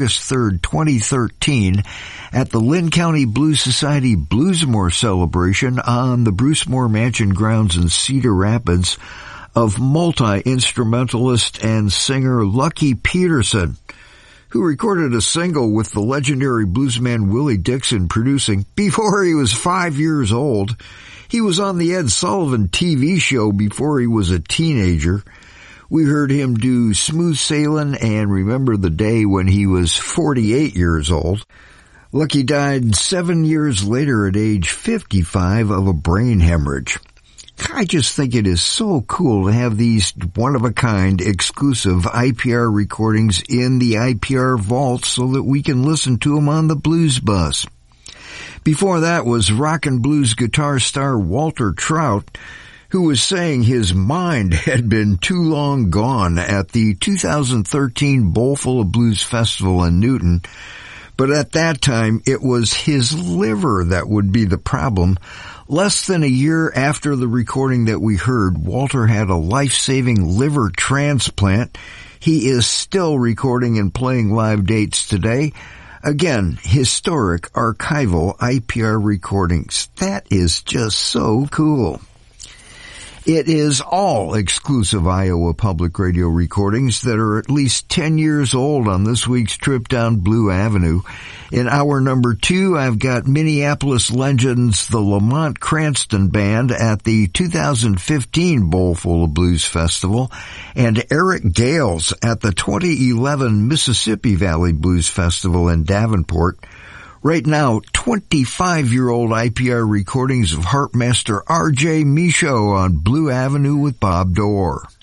August 3rd, 2013, at the Lynn County Blues Society Bluesmore celebration on the Bruce Moore Mansion grounds in Cedar Rapids of multi-instrumentalist and singer Lucky Peterson, who recorded a single with the legendary bluesman Willie Dixon producing before he was 5 years old. He was on the Ed Sullivan TV show before he was a teenager. We heard him do Smooth Sailin' and Remember the Day when he was 48 years old. Lucky died 7 years later at age 55 of a brain hemorrhage. I just think it is so cool to have these one-of-a-kind exclusive IPR recordings in the IPR vault so that we can listen to them on the Blues Bus. Before that was rock and blues guitar star Walter Trout, who was saying his mind had been too long gone at the 2013 Bowlful of Blues Festival in Newton, but at that time it was his liver that would be the problem. Less than a year after the recording that we heard, Walter had a life-saving liver transplant. He is still recording and playing live dates today. Again, historic archival IPR recordings. That is just so cool. It is all exclusive Iowa Public Radio recordings that are at least 10 years old on this week's trip down Blue Avenue. In hour number 2, I've got Minneapolis legends the Lamont Cranston Band at the 2015 Bowlful of Blues Festival and Eric Gales at the 2011 Mississippi Valley Blues Festival in Davenport. Right now, 25-year-old IPR recordings of harpmaster R.J. Michaud on Blue Avenue with Bob Dorr.